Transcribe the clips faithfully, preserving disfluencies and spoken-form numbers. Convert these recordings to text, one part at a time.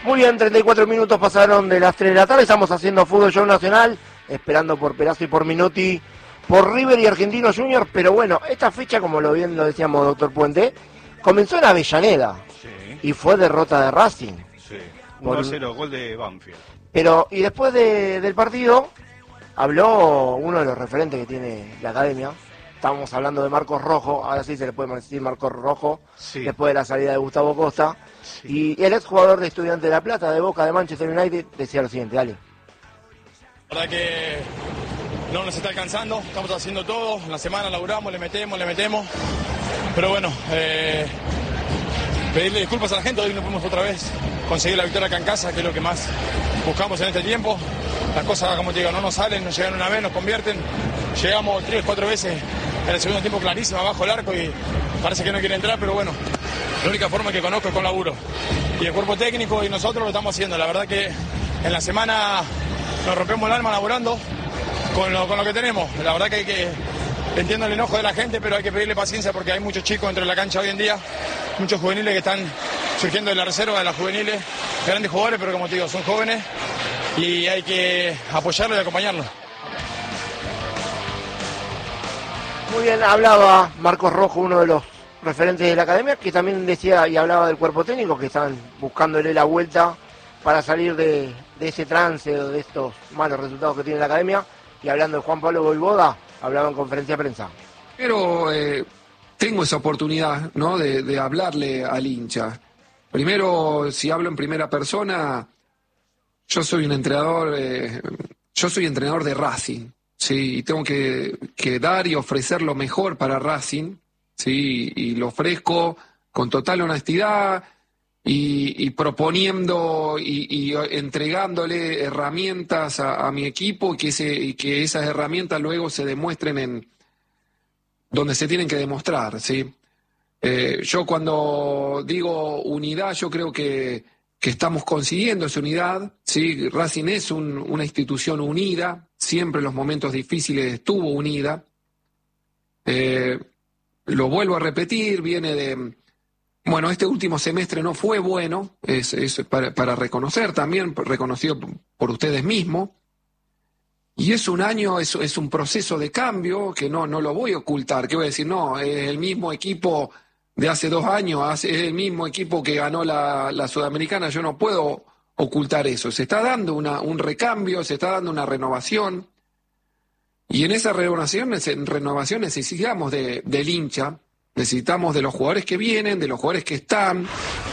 Muy bien, treinta y cuatro minutos pasaron de las tres de la tarde, estamos haciendo Fútbol Show Nacional, esperando por Perazzo y por Minotti, por River y Argentino Juniors, pero bueno, esta fecha, como lo bien lo decíamos, doctor Puente, comenzó en Avellaneda, sí, y fue derrota de Racing. Sí, uno a cero, gol de Banfield. Pero, y después de, del partido, habló uno de los referentes que tiene la academia. Estábamos hablando de Marcos Rojo, ahora sí se le puede decir Marcos Rojo, sí, después de la salida de Gustavo Costa. Sí. Y el exjugador de Estudiantes de La Plata, de Boca, de Manchester United, decía lo siguiente, dale. La verdad que no nos está alcanzando, estamos haciendo todo, en la semana laburamos, le metemos, le metemos. Pero bueno, eh, pedirle disculpas a la gente, hoy no pudimos otra vez conseguir la victoria acá en casa, que es lo que más buscamos en este tiempo. Las cosas, como te digo, no nos salen, nos llegan una vez, nos convierten. Llegamos tres, cuatro veces en el segundo tiempo clarísimo, abajo el arco y parece que no quiere entrar, pero bueno, la única forma que conozco es con laburo. Y el cuerpo técnico y nosotros lo estamos haciendo. La verdad que en la semana nos rompemos el alma laburando con lo, con lo que tenemos. La verdad que hay que... Entiendo el enojo de la gente, pero hay que pedirle paciencia porque hay muchos chicos dentro de la cancha hoy en día, muchos juveniles que están surgiendo de la reserva de las juveniles, grandes jugadores, pero como te digo, son jóvenes y hay que apoyarlos y acompañarlos. Muy bien, hablaba Marcos Rojo, uno de los referentes de la academia, que también decía y hablaba del cuerpo técnico, que están buscándole la vuelta para salir de, de ese trance o de estos malos resultados que tiene la academia. Y hablando de Juan Pablo Voivoda, hablaba en conferencia de prensa. Pero eh, tengo esa oportunidad, ¿no?, de, de hablarle al hincha. Primero, si hablo en primera persona, yo soy un entrenador, eh, yo soy entrenador de Racing, sí, y tengo que, que dar y ofrecer lo mejor para Racing, sí, y lo ofrezco con total honestidad y, y proponiendo y, y entregándole herramientas a, a mi equipo y que, ese, y que esas herramientas luego se demuestren en donde se tienen que demostrar, ¿sí? Eh, yo cuando digo unidad, yo creo que, que estamos consiguiendo esa unidad, ¿sí? Racing es un, una institución unida, siempre en los momentos difíciles estuvo unida. Eh, lo vuelvo a repetir, viene de... Bueno, este último semestre no fue bueno, es, es para, para reconocer también, reconocido por ustedes mismos. Y es un año, es, es un proceso de cambio que no, no lo voy a ocultar. ¿Qué voy a decir? No, es el mismo equipo de hace dos años, es el mismo equipo que ganó la, la Sudamericana. Yo no puedo ocultar eso. Se está dando una, un recambio, se está dando una renovación. Y en esa renovación, en renovación necesitamos de, del hincha. Necesitamos de los jugadores que vienen, de los jugadores que están.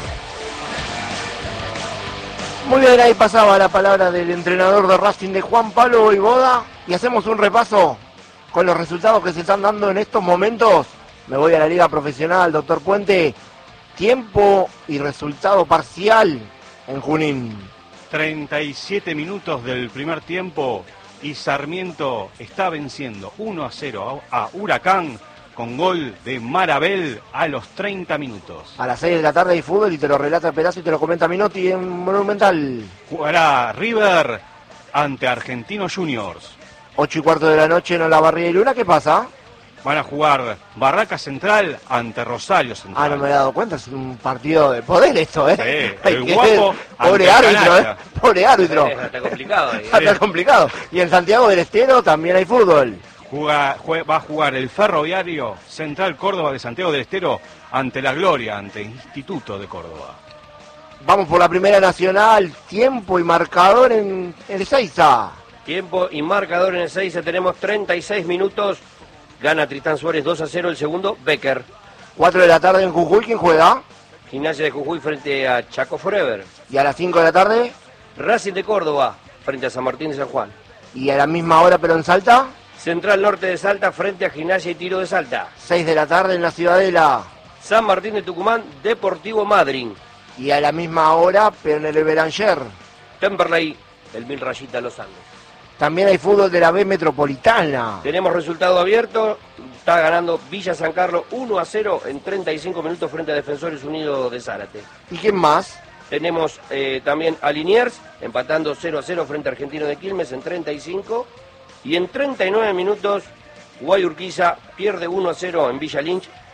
Muy bien, ahí pasaba la palabra del entrenador de Racing, de Juan Pablo Voivoda, y hacemos un repaso con los resultados que se están dando en estos momentos. Me voy a la liga profesional, doctor Puente. Tiempo y resultado parcial en Junín. treinta y siete minutos del primer tiempo y Sarmiento está venciendo uno a cero a Huracán, con gol de Marabel a los treinta minutos. A las seis de la tarde hay fútbol y te lo relata Perazzo y te lo comenta Minotti en Monumental. Jugará River ante Argentino Juniors. ocho y cuarto de la noche en Olavarría y Luna, ¿qué pasa? Van a jugar Barraca Central ante Rosario Central. Ah, no me he dado cuenta, es un partido de poder esto, ¿eh? Sí, el guapo. Pobre árbitro, ¿eh? Pobre árbitro. Sí, está complicado ahí. Está complicado. Y en Santiago del Estero también hay fútbol. Juga, jue, va a jugar el Ferroviario Central Córdoba de Santiago del Estero ante la Gloria, ante Instituto de Córdoba. Vamos por la Primera Nacional, tiempo y marcador en el Ezeiza. Tiempo y marcador en el Ezeiza, tenemos treinta y seis minutos. Gana Tristán Suárez dos a cero, el segundo, Becker. cuatro de la tarde en Jujuy, ¿quién juega? Gimnasia de Jujuy frente a Chaco Forever. Y a las cinco de la tarde, Racing de Córdoba frente a San Martín de San Juan. Y a la misma hora pero en Salta, Central Norte de Salta frente a Gimnasia y Tiro de Salta. seis de la tarde en la Ciudadela. San Martín de Tucumán, Deportivo Madryn. Y a la misma hora pero en el Beranger. Temperley, el Mil Rayita Los Andes. También hay fútbol de la B Metropolitana. Tenemos resultado abierto. Está ganando Villa San Carlos uno a cero en treinta y cinco minutos frente a Defensores Unidos de Zárate. ¿Y quién más? Tenemos eh, también a Liniers empatando cero a cero frente a Argentino de Quilmes en treinta y cinco. Y en treinta y nueve minutos, Guayurquiza pierde uno a cero en Villa Lynch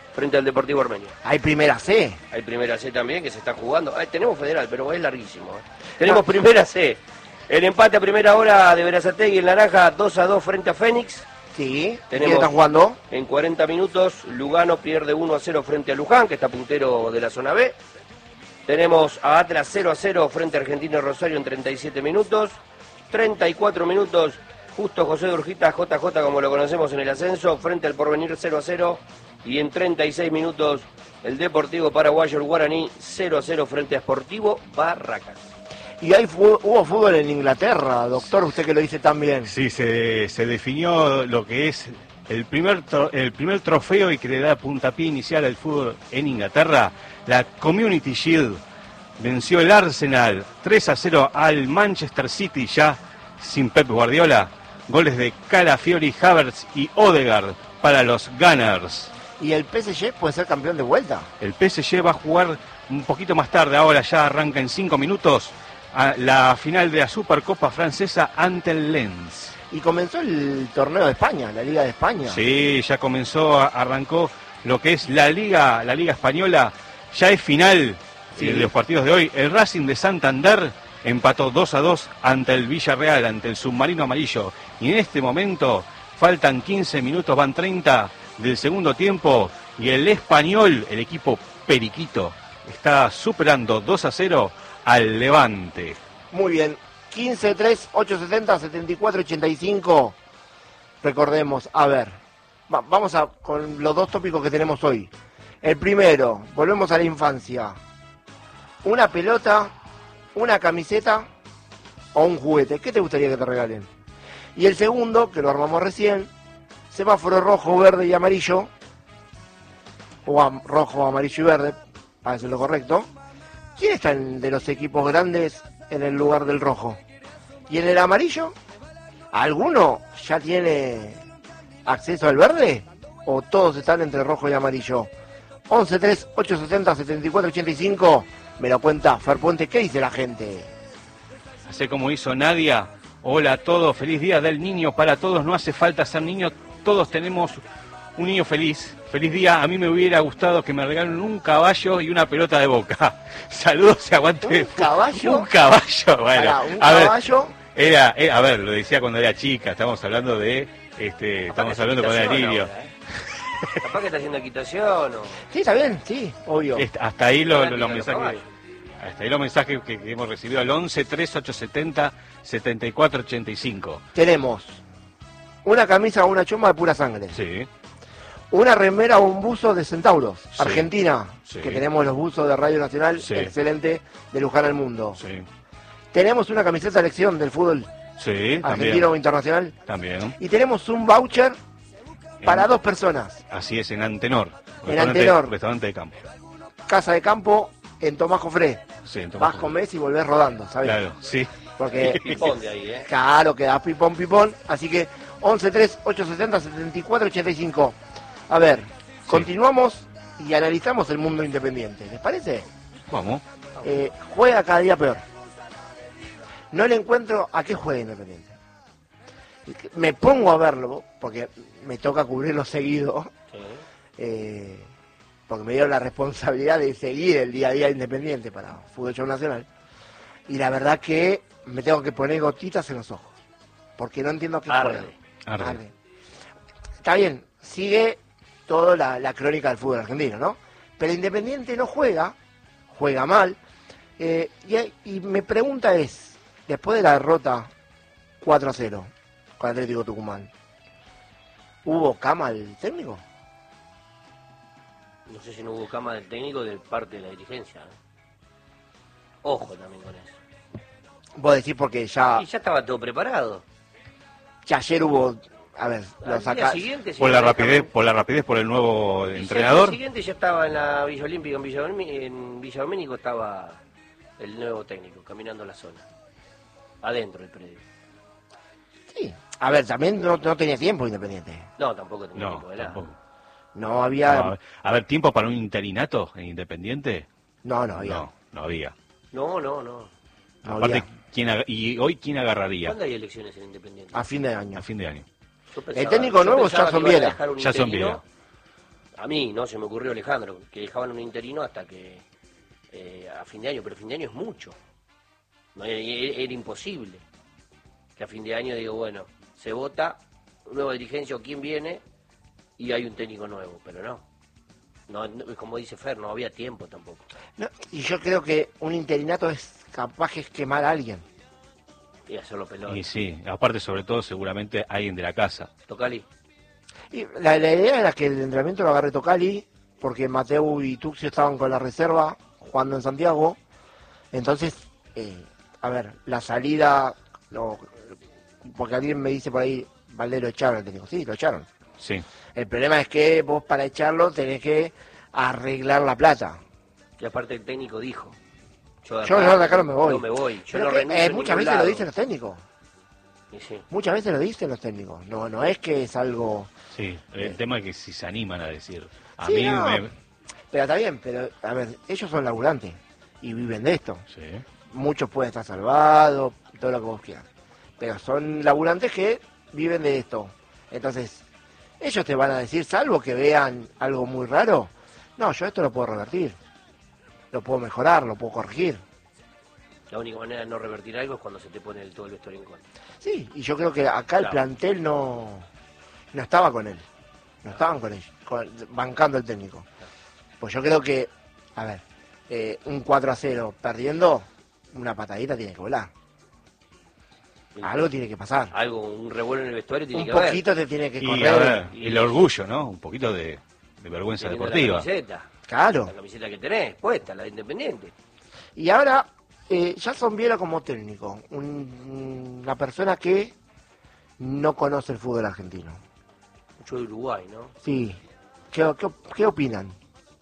frente al Deportivo Armenio. Hay primera C. Hay primera C también que se está jugando. Ay, tenemos federal, pero es larguísimo. ¿eh? Tenemos primera C. El empate a primera hora de Berazategui en Naranja, dos a dos frente a Fénix. Sí. Tenemos, ¿Quién está jugando? En cuarenta minutos, Lugano pierde uno a cero frente a Luján, que está puntero de la zona B. Tenemos a Atlas cero a cero frente a Argentino Rosario en treinta y siete minutos. treinta y cuatro minutos, Justo José de Urgita, J J como lo conocemos en el ascenso, frente al Porvenir cero a cero. Y en treinta y seis minutos, el Deportivo Paraguayo, el Guaraní, cero a cero frente a Sportivo Barracas. Y ahí fu- hubo fútbol en Inglaterra, doctor, usted que lo dice tan bien. Sí, se, se definió lo que es el primer, tro- el primer trofeo y que le da puntapié inicial al fútbol en Inglaterra. La Community Shield venció el Arsenal tres a cero al Manchester City, ya sin Pep Guardiola. Goles de Calafiori, Havertz y Odegaard para los Gunners. Y el P S G puede ser campeón de vuelta. El P S G va a jugar un poquito más tarde, ahora ya arranca en cinco minutos, a la final de la Supercopa Francesa ante el Lens. Y comenzó el torneo de España, la Liga de España. Sí, ya comenzó, arrancó lo que es la Liga, la Liga Española, ya es final Sí. de los partidos de hoy. El Racing de Santander empató dos a dos ante el Villarreal, ante el Submarino Amarillo. Y en este momento faltan quince minutos, van treinta del segundo tiempo. Y el Español, el equipo periquito, está superando dos a cero al Levante. Muy bien. quince tres ochocientos setenta setenta y cuatro ochenta y cinco. Recordemos, a ver, va- vamos a con los dos tópicos que tenemos hoy. El primero, volvemos a la infancia. Una pelota, una camiseta o un juguete. ¿Qué te gustaría que te regalen? Y el segundo, que lo armamos recién, semáforo rojo, verde y amarillo, o am- rojo, amarillo y verde, para decirlo correcto. ¿Quién está en- de los equipos grandes en el lugar del rojo? ¿Y en el amarillo? ¿Alguno ya tiene acceso al verde? ¿O todos están entre rojo y amarillo? once tres ochocientos setenta setenta y cuatro ochenta y cinco. Me lo cuenta Fer Puente. ¿Qué dice la gente? Así como hizo Nadia. Hola a todos, feliz día del niño para todos. No hace falta ser niño, todos tenemos un niño feliz. Feliz día, a mí me hubiera gustado que me regalen un caballo y una pelota de Boca. Saludos y aguante. ¿Un caballo? Un caballo, bueno. Pará, un a ver, caballo. era, era- a ver, lo decía cuando era chica, estamos hablando de, este, estamos hablando cuando era niño. Capaz que está haciendo equitación o... Sí, está bien, sí, obvio. Est- Hasta ahí lo- Ahora lo- tiran los los mensajes. caballos. Hasta ahí los mensajes que, que hemos recibido al once tres ochocientos setenta setenta y cuatro ochenta y cinco. Tenemos una camisa o una chomba de pura sangre. Sí. Una remera o un buzo de Centauros, Sí. Argentina, Sí. que tenemos los buzos de Radio Nacional, Sí. excelente, de Luján al Mundo. Sí. Tenemos una camiseta de selección del fútbol Sí, argentino también. o internacional. También. Y tenemos un voucher para En- dos personas. Así es, en Antenor. En Restaurante- Antenor. Restaurante de campo. Casa de campo en Tomás Jofré. Sí, en Vas, Tomás. comés y volvés rodando, ¿sabes? Claro, sí. Porque, Pipón de ahí, ¿eh? claro, queda pipón, pipón. Así que once tres ochocientos setenta setenta y cuatro ochenta y cinco. A ver, continuamos y analizamos el mundo independiente. ¿Les parece? Vamos. Eh, juega cada día peor. No le encuentro a qué juega Independiente. Me pongo a verlo, porque me toca cubrirlo seguido, eh, porque me dieron la responsabilidad de seguir el día a día de Independiente para Fútbol Show Nacional. Y la verdad que me tengo que poner gotitas en los ojos, porque no entiendo a qué Arde. juega. Arde. Arde. Está bien, sigue toda la, la crónica del fútbol argentino, ¿no? Pero Independiente no juega, juega mal. Eh, y, y mi pregunta es, después de la derrota cuatro a cero con Atlético Tucumán, ¿hubo cama al técnico? No sé si no hubo cama del técnico de parte de la dirigencia. ¿eh? Ojo también con eso. Vos decís porque ya, Y ya estaba todo preparado. ya ayer hubo, a ver, lo Al día saca... siguiente, si Por no la dejan- rapidez, por la rapidez, por el nuevo Y ya entrenador. El siguiente ya estaba en la Villa Olímpica, en Villa, Olmi- en Villa Doménico estaba el nuevo técnico, caminando la zona. Adentro del predio. Sí, a ver, también no, no tenía tiempo Independiente. No, tampoco tenía No, tiempo de nada. tampoco. No había... No, a ver, ¿tiempo para un interinato en Independiente? No, no había. No, no había. No, no, no. No Aparte, había. ¿quién ag- ¿y hoy quién agarraría? ¿Cuándo hay elecciones en Independiente? A fin de año. A fin de año. Yo El técnico yo nuevo pensaba ya son que iban a Viera. dejar un Ya son interino. Viera. A mí, ¿no? Se me ocurrió Alejandro, que dejaban un interino hasta que eh, a fin de año, pero fin de año es mucho. No, era, era imposible que a fin de año digo, bueno, se vota, nueva dirigencia o quién viene y hay un técnico nuevo, pero no. No, no, como dice Fer, no había tiempo tampoco. No, y yo creo que un interinato es capaz de quemar a alguien. Y hacerlo pelota. Y sí, aparte sobre todo seguramente alguien de la casa. Tocali. Y la, la idea era que el entrenamiento lo agarre Tocali, porque Mateu y Tuxio estaban con la reserva jugando en Santiago. Entonces, eh, a ver, la salida, lo, porque alguien me dice por ahí, Valdés lo echaron al técnico. Sí, lo echaron. Sí. El problema es que vos para echarlo tenés que arreglar la plata. Y aparte el técnico dijo, yo de acá, Yo no, de acá no me voy. No me voy, yo Pero no que, renuncio eh, a muchas ningún veces lado. lo dicen los técnicos. Y sí. Muchas veces lo dicen los técnicos. No, no es que es algo... Sí, el Eh. tema es que si se animan a decir. A Sí, mí no, me... Pero está bien, pero a ver, ellos son laburantes y viven de esto. Sí. Muchos pueden estar salvados, todo lo que vos quieras. Pero son laburantes que viven de esto. Entonces, ellos te van a decir, salvo que vean algo muy raro, no, yo esto lo puedo revertir. Lo puedo mejorar, lo puedo corregir. La única manera de no revertir algo es cuando se te pone el, todo el vestuario en contra. Sí, y yo creo que acá el Claro. plantel no, no estaba con él. No estaban con él, con- bancando el técnico. Pues yo creo que, a ver, eh, un cuatro a cero perdiendo, una patadita tiene que volar. Algo tiene que pasar. Algo, un revuelo en el vestuario tiene Un que haber. poquito te tiene que Y correr. a ver, el orgullo, ¿no? Un poquito de, de vergüenza Teniendo deportiva. La camiseta, Claro. la camiseta que tenés puesta, la de Independiente. Y ahora, eh, Jason Viera como técnico, un- una persona que no conoce el fútbol argentino. Mucho de Uruguay, ¿no? Sí. ¿Qué, qué, qué opinan?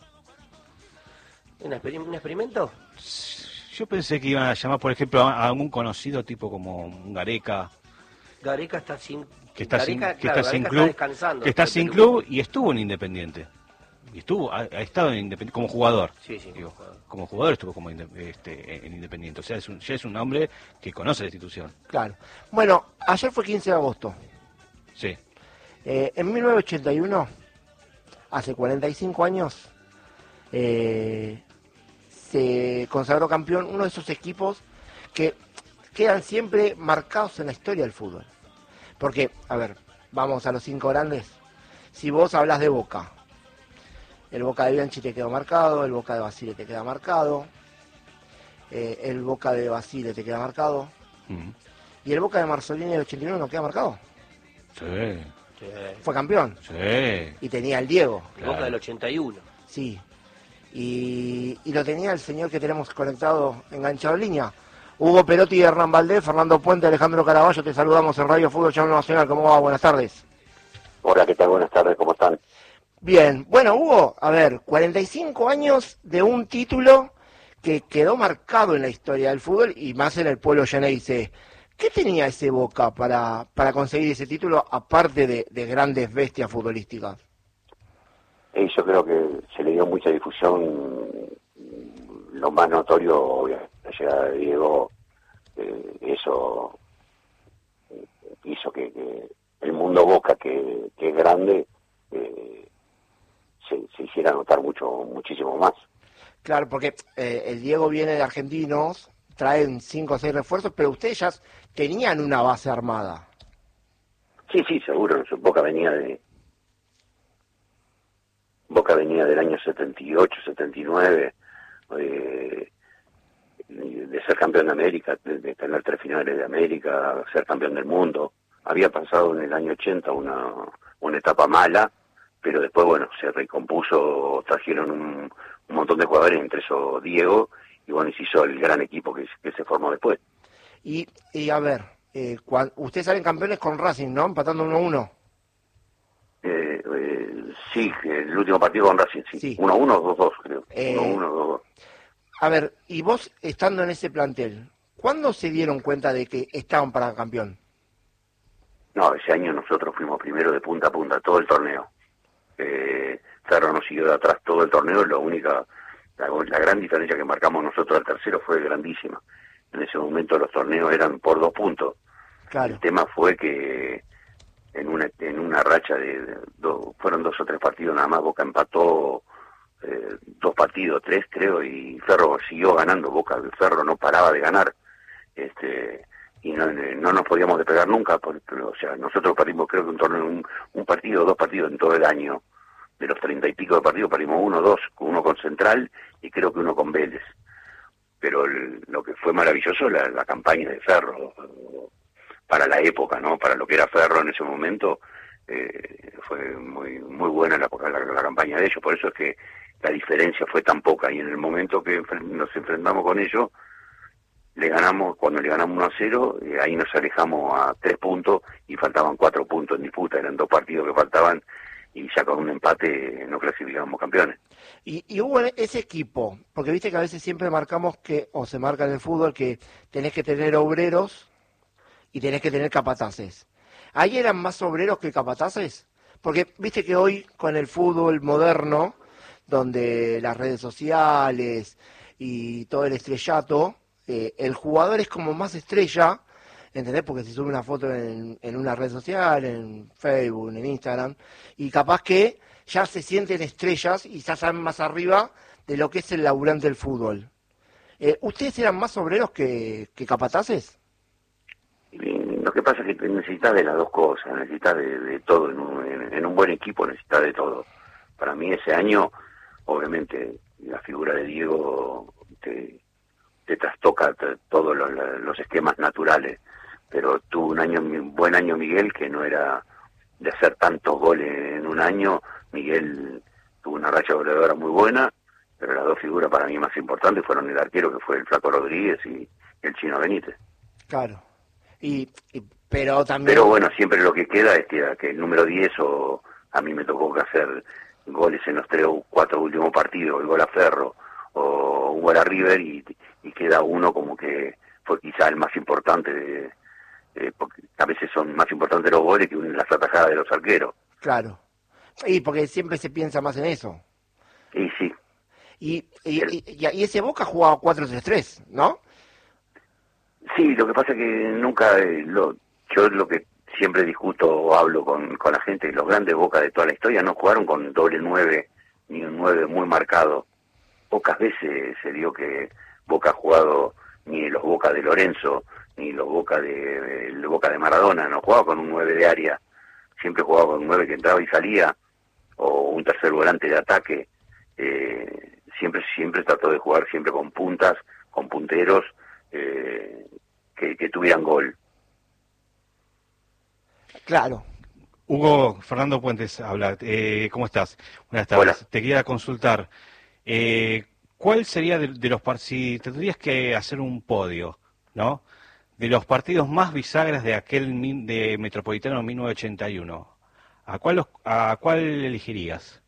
¿Un, exper- un experimento? Yo pensé que iban a llamar, por ejemplo, a algún conocido tipo como un Gareca, Gareca está sin... que está sin, Gareca, que claro, está sin Gareca club, descansando que está después sin del club y estuvo en Independiente. Y estuvo, ha, ha estado en Independiente como jugador. Sí, sí, Digo, como jugador. como jugador estuvo como inde- este, en Independiente. O sea, es un, ya es un hombre que conoce la institución. Claro. Bueno, ayer fue quince de agosto. Sí. Eh, en mil novecientos ochenta y uno, hace cuarenta y cinco años, eh, se consagró campeón uno de esos equipos que quedan siempre marcados en la historia del fútbol. Porque, a ver, vamos a los cinco grandes. Si vos hablas de Boca, el Boca de Bianchi te quedó marcado, el Boca de Basile te queda marcado, eh, el Boca de Basile te queda marcado, Mm. y el Boca de Marzolini del ochenta y uno no queda marcado. Sí, Sí. Fue campeón sí. y tenía el Diego. El Boca del ochenta y uno. Sí, y, y lo tenía el señor que tenemos conectado, enganchado en línea. Hugo Perotti y Hernán Valdés, Fernando Puente, Alejandro Caraballo, te saludamos en Radio Fútbol Channel Nacional. ¿Cómo va? Buenas tardes. Hola, ¿qué tal? Buenas tardes, ¿cómo están? Bien, bueno, Hugo, a ver, cuarenta y cinco años de un título que quedó marcado en la historia del fútbol y más en el pueblo llanense. ¿Qué tenía ese Boca para, para conseguir ese título, aparte de, de grandes bestias futbolísticas? Eh, yo creo que se le dio mucha difusión, lo más notorio, obviamente, la llegada de Diego, eh, eso eh, hizo que, que el mundo Boca, que, que es grande, eh, se, se hiciera notar mucho, muchísimo más. Claro, porque eh, el Diego viene de Argentinos, traen cinco o seis refuerzos, pero ustedes ya tenían una base armada. Sí, sí, seguro, Boca venía de Boca venía del año setenta y ocho, setenta y nueve, eh, de ser campeón de América, de, de tener tres finales de América, ser campeón del mundo. Había pasado en el año ochenta una, una etapa mala, pero después, bueno, se recompuso, trajeron un, un montón de jugadores, entre esos Diego, y bueno, y se hizo el gran equipo que, que se formó después. Y, y a ver, eh, cuan- ustedes salen campeones con Racing, ¿no? Empatando uno a uno. Eh, eh, sí, el último partido con Racing, sí. Sí. uno a uno, dos a dos, creo. Eh, uno a uno, dos a dos. A ver, y vos estando en ese plantel, ¿cuándo se dieron cuenta de que estaban para campeón? No, ese año nosotros fuimos primero de punta a punta, todo el torneo. Eh, Ferro nos siguió de atrás todo el torneo, la única, la, la gran diferencia que marcamos nosotros al tercero fue grandísima. En ese momento los torneos eran por dos puntos. Claro. El tema fue que en una en una racha de, de do, fueron dos o tres partidos nada más, Boca empató eh, dos partidos, tres creo, y Ferro siguió ganando. Boca, Ferro no paraba de ganar, este y no, no nos podíamos despegar nunca, porque, o sea, nosotros perdimos creo que un torneo, un, un partido, dos partidos en todo el año, de los treinta y pico de partidos perdimos uno, dos, uno con Central y creo que uno con Vélez. Pero el, lo que fue maravilloso, la, la campaña de Ferro, para la época, ¿no? Para lo que era Ferro en ese momento, eh, fue muy muy buena la, la, la campaña de ellos. Por eso es que la diferencia fue tan poca, y en el momento que nos enfrentamos con ellos, le ganamos, cuando le ganamos uno a cero, eh, ahí nos alejamos a tres puntos y faltaban cuatro puntos en disputa, eran dos partidos que faltaban, y ya con un empate no clasificábamos campeones. Y, y hubo ese equipo, porque viste que a veces siempre marcamos que, o se marca en el fútbol, que tenés que tener obreros y tenés que tener capataces. ¿Ahí eran más obreros que capataces? Porque viste que hoy con el fútbol moderno, donde las redes sociales y todo el estrellato, eh, el jugador es como más estrella, ¿entendés? Porque se sube una foto en, en una red social, en Facebook, en Instagram, y capaz que ya se sienten estrellas y ya están más arriba de lo que es el laburante del fútbol. Eh, ¿Ustedes eran más obreros que, que capataces? Lo que pasa es que necesitas de las dos cosas, necesitas de, de todo, en un, en, en un buen equipo necesitas de todo. Para mí ese año, obviamente, la figura de Diego te, te trastoca te, todos los, los esquemas naturales, pero tuvo un año, un buen año Miguel, que no era de hacer tantos goles en un año. Miguel tuvo una racha goleadora muy buena, pero las dos figuras para mí más importantes fueron el arquero, que fue el Flaco Rodríguez, y el Chino Benítez. Claro. Y, y pero también pero bueno, siempre lo que queda es que, que el número diez, o a mí me tocó que hacer goles en los tres o cuatro últimos partidos, el gol a Ferro o un gol a River, y, y queda uno como que fue quizá el más importante, de, eh, porque a veces son más importantes los goles que las atajadas de los arqueros. Claro, y porque siempre se piensa más en eso. Y sí. Y, y, y, y ese Boca jugaba cuatro tres tres, ¿no? Sí, lo que pasa es que nunca, eh, lo, yo lo que siempre discuto o hablo con, con la gente, los grandes Boca de toda la historia no jugaron con doble nueve, ni un nueve muy marcado. Pocas veces se dio que Boca ha jugado, ni los Boca de Lorenzo, ni los Boca de, el Boca de Maradona, no jugaba con un nueve de área, siempre jugaba con un nueve que entraba y salía, o un tercer volante de ataque. Eh, siempre siempre trató de jugar siempre con puntas, con punteros, eh, que, que tuvieran gol. Claro. Hugo Fernando Puentes habla. Eh, ¿Cómo estás? Buenas tardes. Hola. Te quería consultar. Eh, ¿Cuál sería de, de los partidos, si te tendrías que hacer un podio, ¿no? De los partidos más bisagras de aquel min, de Metropolitano mil novecientos ochenta y uno, ¿a cuál, los, a cuál elegirías?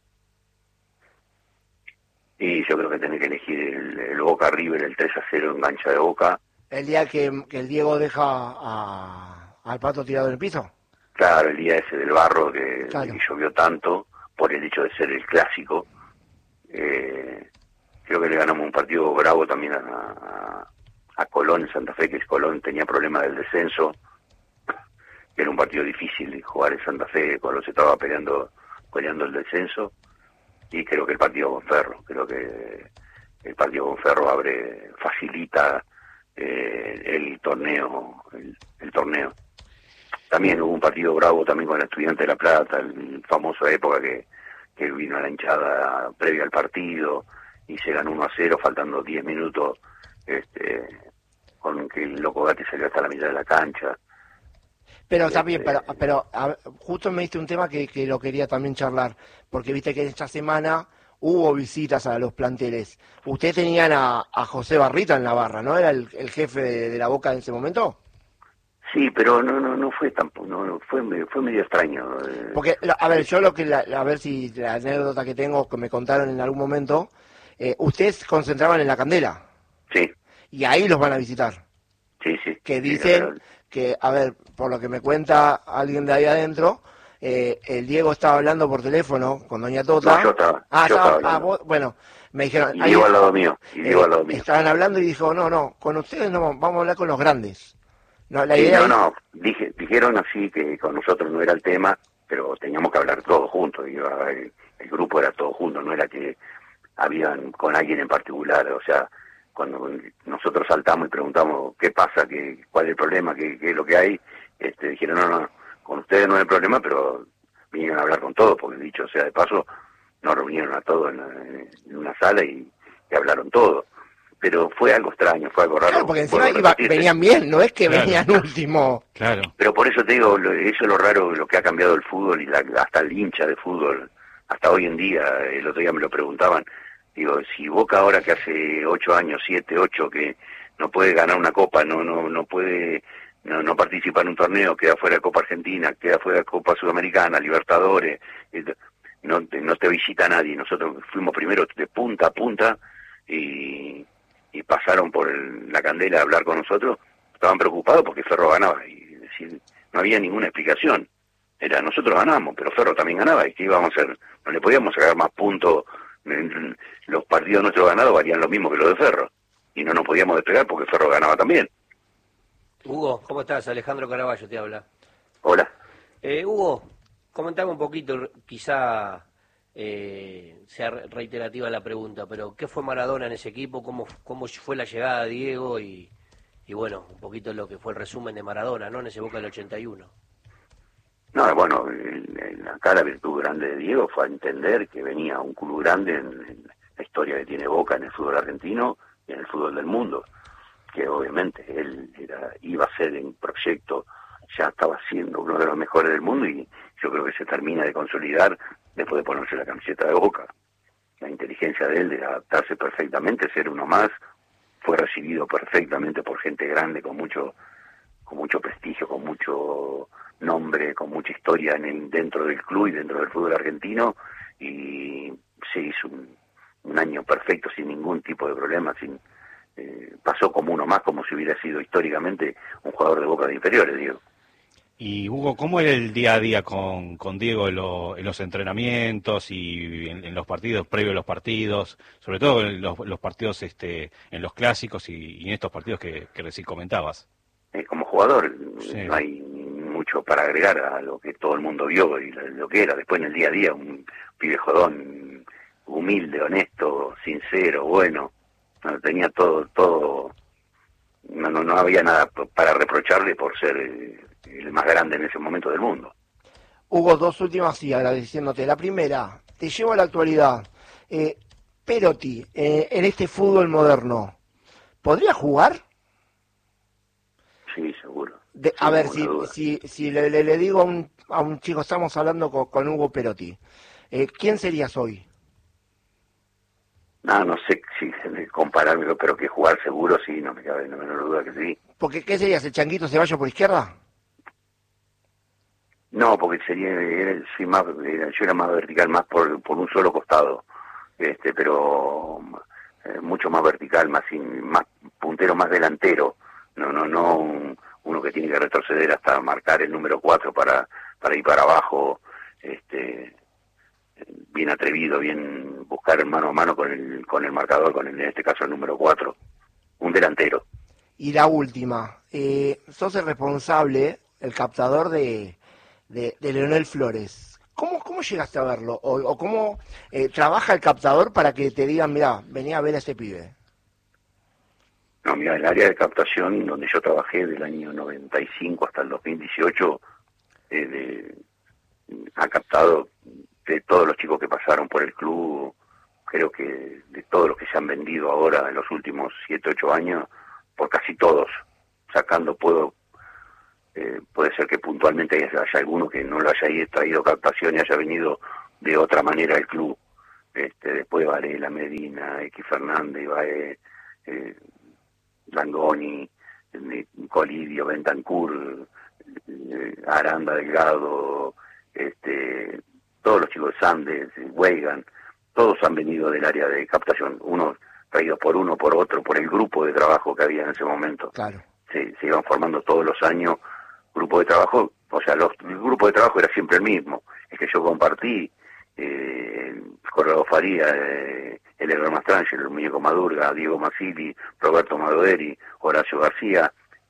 Y yo creo que tenés que elegir el, el Boca River, el tres a cero en cancha de Boca. El día que, que el Diego deja a, al Pato tirado en el piso. Claro, el día ese del barro, que, Claro. que llovió tanto, por el hecho de ser el clásico. Eh, creo que le ganamos un partido bravo también a, a, a Colón en Santa Fe, que Colón tenía problemas del descenso, que era un partido difícil de jugar en Santa Fe. Colón se estaba peleando, peleando el descenso. Y creo que el partido con Ferro, creo que el partido con Ferro abre, facilita eh, el torneo, el, el torneo. También hubo un partido bravo también con el Estudiante de La Plata, el famoso época que, que vino a la hinchada previa al partido y se ganó uno a cero, faltando diez minutos, este, con que el Loco Gatti salió hasta la mitad de la cancha. Pero también, pero, pero a, justo me diste un tema que, que lo quería también charlar, porque viste que esta semana hubo visitas a los planteles. Ustedes tenían a, a José Barrita en la barra, ¿no? ¿Era el, el jefe de, de la Boca en ese momento? Sí, pero no no no fue tampoco, no, no fue fue medio extraño. Porque, a ver, yo lo que, la, a ver si la anécdota que tengo, que me contaron en algún momento, eh, ustedes se concentraban en la Candela. Sí. Y ahí los van a visitar. Sí, sí. Que dicen sí, que, a ver, por lo que me cuenta alguien de ahí adentro, eh, el Diego estaba hablando por teléfono con doña Tota. No, yo estaba, ah, yo estaba, estaba ah, vos, bueno, me dijeron... Y Diego al lado mío, y Diego eh, al lado mío. Estaban hablando y dijo, no, no, con ustedes no, vamos a hablar con los grandes. No, la Sí, idea no, es- no, dije, dijeron así que con nosotros no era el tema, pero teníamos que hablar todos juntos. Digo, el, el grupo era todo juntos, no era que habían con alguien en particular. O sea, cuando nosotros saltamos y preguntamos qué pasa, qué, cuál es el problema, qué, qué es lo que hay, este, dijeron, no, no, con ustedes no hay problema, pero vinieron a hablar con todos, porque dicho sea de paso, nos reunieron a todos en, en una sala y, y hablaron todos. Pero fue algo extraño, fue algo raro. Claro, porque encima vuelvo a iba, repetirte. venían bien, no es que Claro. venían último. Claro. Pero por eso te digo, lo- eso es lo raro, lo que ha cambiado el fútbol y la- hasta el hincha de fútbol, hasta hoy en día, el otro día me lo preguntaban, digo, si Boca ahora que hace ocho años, siete, ocho, que no puede ganar una copa, no no no puede, no, no participa en un torneo, queda fuera de Copa Argentina, queda fuera de Copa Sudamericana, Libertadores, eh, no te, no te visita nadie, nosotros fuimos primero de punta a punta y, y pasaron por el- la candela a hablar con nosotros, estaban preocupados porque Ferro ganaba y decir, no había ninguna explicación. Era, nosotros ganamos, pero Ferro también ganaba, y qué íbamos a hacer, no le podíamos sacar más puntos, en- los partidos nuestros ganados valían lo mismo que los de Ferro, y no nos podíamos despegar porque Ferro ganaba también. Hugo, ¿cómo estás? Alejandro Caraballo te habla. Hola. Eh, Hugo, comentame un poquito, quizá eh, sea re- reiterativa la pregunta, pero ¿qué fue Maradona en ese equipo? ¿Cómo, cómo fue la llegada de Diego? Y, y bueno, un poquito lo que fue el resumen de Maradona, ¿no? En ese Boca del ochenta y uno. No, bueno, el- el- acá la virtud grande de Diego fue a entender que venía un club grande en, en la historia que tiene Boca en el fútbol argentino y en el fútbol del mundo, que obviamente él era, iba a ser en proyecto, ya estaba siendo uno de los mejores del mundo, y yo creo que se termina de consolidar después de ponerse la camiseta de Boca. La inteligencia de él de adaptarse perfectamente, ser uno más, fue recibido perfectamente por gente grande con mucho con mucho prestigio, con mucho nombre, con mucha historia en el, dentro del club y dentro del fútbol argentino, y se hizo un, un año perfecto sin ningún tipo de problema, sin eh, pasó como uno más, como si hubiera sido históricamente un jugador de Boca de inferiores, digo. Y Hugo, ¿cómo era el día a día con, con Diego en, lo- en los entrenamientos y en, en los partidos, previo a los partidos, sobre todo en los, los partidos, este, en los clásicos y, y en estos partidos que, que recién comentabas? Eh, como jugador Sí. no hay mucho para agregar a lo que todo el mundo vio y lo, lo que era después en el día a día, un pibe jodón, humilde, honesto, sincero, bueno, no, tenía todo, todo, no, no, no había nada p- para reprocharle por ser eh, el más grande en ese momento del mundo. Hugo, dos últimas y agradeciéndote. La primera, te llevo a la actualidad. Eh, Perotti, eh, en este fútbol moderno, ¿podría jugar? Sí, seguro. De- Sin a ver, ninguna si, duda. si, si le, le- le digo a un, a un chico, estamos hablando con, con Hugo Perotti, eh, ¿quién serías hoy? No, no sé si compararme, pero que jugar seguro sí, no me cabe la menor duda que sí. Porque, ¿qué serías, el Changuito Ceballos por izquierda? No, porque sería, era- soy más, era- yo era más vertical, más por, por un solo costado, este, pero eh, mucho más vertical, más sin, más puntero, más delantero, no, no, no un- uno que tiene que retroceder hasta marcar el número cuatro para, para ir para abajo, este, bien atrevido, bien buscar mano a mano con el, con el marcador, con el, en este caso el número cuatro, un delantero. Y la última, eh, sos el responsable, el captador de, de, de Leonel Flores. ¿Cómo, cómo llegaste a verlo? ¿O, o cómo eh, trabaja el captador para que te digan, mira, venía a ver a este pibe? No, mira, el área de captación donde yo trabajé del año noventa y cinco hasta el dos mil dieciocho eh, de- ha captado de todos los chicos que pasaron por el club, creo que de todos los que se han vendido ahora en los últimos siete, ocho años, por casi todos, sacando puedo, eh, puede ser que puntualmente haya, haya alguno que no lo haya traído captación y haya venido de otra manera al club. Este, después Varela, Medina, X Fernández, Bae, eh, Langoni, eh, Colidio, Bentancur, eh, Aranda Delgado, este, todos los chicos de Sandes, Weigan, todos han venido del área de captación, unos traídos por uno, por otro, por el grupo de trabajo que había en ese momento. Claro. Se, se iban formando todos los años grupos de trabajo, o sea, los, el grupo de trabajo era siempre el mismo, el que yo compartí, eh, Corrado Faría, eh, el Eber Mastrangelo, el Muñeco Madurga, Diego Masili, Roberto Madoveri, Horacio García,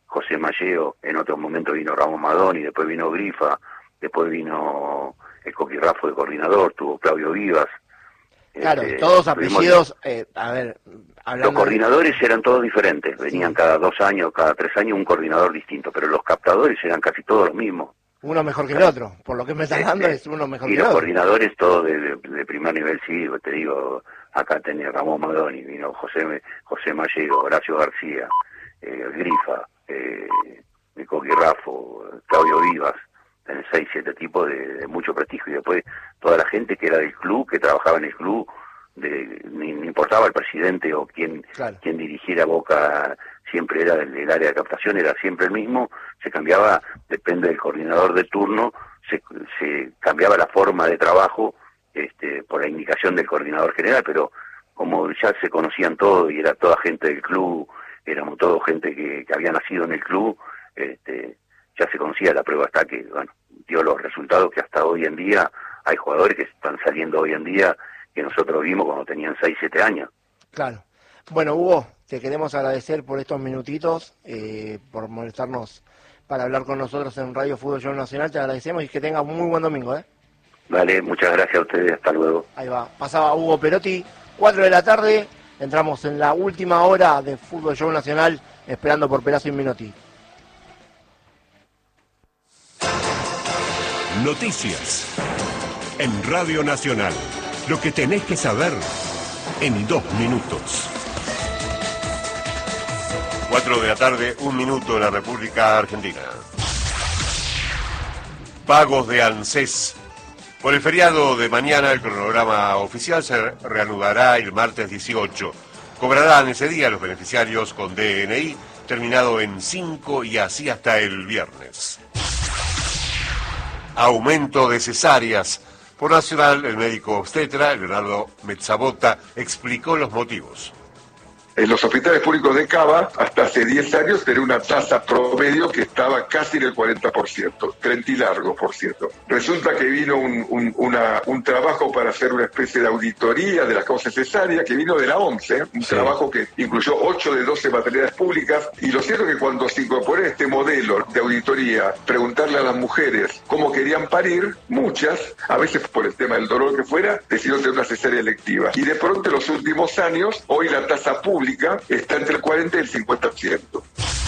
José Malleo, en otro momento vino Ramón Madoni, después vino Grifa, después vino el Coquirrafo de coordinador, tuvo Claudio Vivas. Claro, este, todos apellidos, eh, a ver, hablando los coordinadores de... eran todos diferentes, venían sí. cada dos años, cada tres años un coordinador distinto, pero los captadores eran casi todos los mismos. Uno mejor que el otro, por lo que me estás dando es uno mejor y que el los otro. Coordinadores todos de, de, de primer nivel, sí, te digo, acá tenía Ramón Madoni, vino José José Mallego, Horacio García, eh, Grifa, eh, Coquirrafo, Claudio Vivas, tenés seis, siete tipos de, de mucho prestigio, y después toda la gente que era del club, que trabajaba en el club, de, ni, ni importaba el presidente o quien, claro. quien dirigiera Boca, siempre era del, del área de captación, era siempre el mismo, se cambiaba, depende del coordinador de turno, se, se cambiaba la forma de trabajo este, por la indicación del coordinador general, pero como ya se conocían todos y era toda gente del club, éramos todos gente que, que había nacido en el club, este, ya se conocía. La prueba está que, bueno, dio los resultados que hasta hoy en día hay jugadores que están saliendo hoy en día que nosotros vimos cuando tenían seis, siete años. Claro. Bueno, Hugo, te queremos agradecer por estos minutitos, eh, por molestarnos para hablar con nosotros en Radio Fútbol Show Nacional. Te agradecemos y que tengas un muy buen domingo, ¿eh? Vale, muchas gracias a ustedes, hasta luego. Ahí va, pasaba Hugo Perotti, cuatro de la tarde, entramos en la última hora de Fútbol Show Nacional, esperando por Perazo y Menotti. Noticias en Radio Nacional. Lo que tenés que saber en dos minutos. Cuatro de la tarde, un minuto en la República Argentina. Pagos de ANSES. Por el feriado de mañana, el cronograma oficial se reanudará el martes dieciocho. Cobrarán ese día los beneficiarios con D N I, terminado en cinco y así hasta el viernes. Aumento de cesáreas. Por Nacional, el médico obstetra, Leonardo Mezzabota, explicó los motivos. En los hospitales públicos de Cava, hasta hace diez años, tenía una tasa promedio que estaba casi en el cuarenta por ciento, treinta y largo, por cierto. Resulta que vino un, un, una, un trabajo para hacer una especie de auditoría de las causas cesáreas, que vino de la OMS, un sí. trabajo que incluyó ocho de doce maternidades públicas, y lo cierto es que cuando se incorporó este modelo de auditoría, preguntarle a las mujeres cómo querían parir, muchas, a veces por el tema del dolor que fuera, decidieron tener una cesárea electiva. Y de pronto en los últimos años, hoy la tasa pública está entre el cuarenta y el cincuenta por ciento.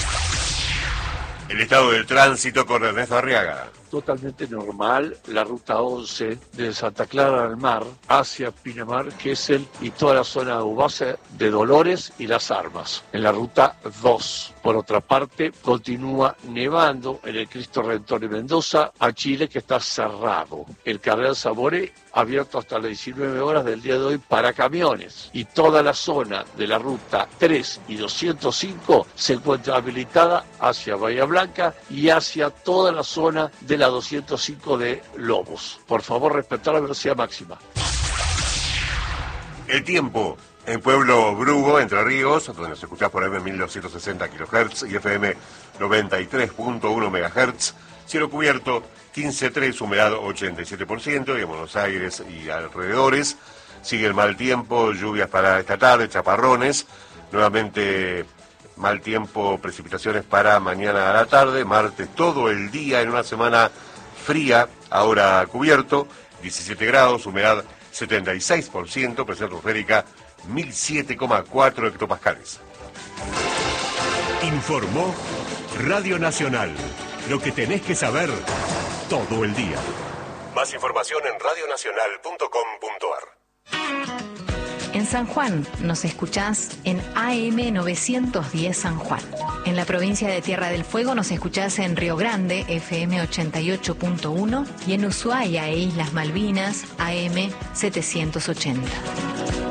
El estado del tránsito con Ernesto Arriaga. Totalmente normal la ruta once de Santa Clara al Mar hacia Pinamar, Gesell y toda la zona de base de Dolores y Las Armas, en la ruta dos. Por otra parte, continúa nevando en el Cristo Redentor de Mendoza a Chile, que está cerrado. El Cardenal Saboré abierto hasta las diecinueve horas del día de hoy para camiones, y toda la zona de la ruta tres y doscientos cinco se encuentra habilitada hacia Bahía Blanca y hacia toda la zona de la doscientos cinco de Lobos. Por favor, respetar la velocidad máxima. El tiempo en Pueblo Brugo, Entre Ríos, donde nos escuchás por M mil doscientos sesenta kilohertz y F M noventa y tres punto uno megahertz, cielo cubierto, quince tres, humedad ochenta y siete por ciento, y en Buenos Aires y alrededores sigue el mal tiempo, lluvias para esta tarde, chaparrones, nuevamente mal tiempo, precipitaciones para mañana a la tarde, martes todo el día en una semana fría, ahora cubierto, diecisiete grados, humedad setenta y seis por ciento, presión atmosférica mil siete coma cuatro hectopascales. Informó Radio Nacional. Lo que tenés que saber todo el día. Más información en radionacional punto com punto ar. En San Juan nos escuchás en A M novecientos diez San Juan. En la provincia de Tierra del Fuego nos escuchás en Río Grande, F M ochenta y ocho punto uno, y en Ushuaia e Islas Malvinas, A M setecientos ochenta.